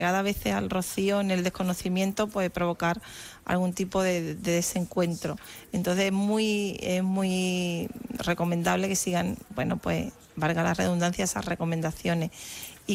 Cada vez al rocío, en el desconocimiento, puede provocar algún tipo de desencuentro. Entonces es muy recomendable que sigan, bueno, pues valga la redundancia, esas recomendaciones.